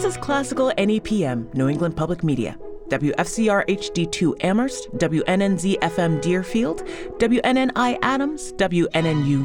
This is Classical NEPM, New England Public Media. WFCR HD2 Amherst, WNNZ FM Deerfield, WNNI Adams, WNNU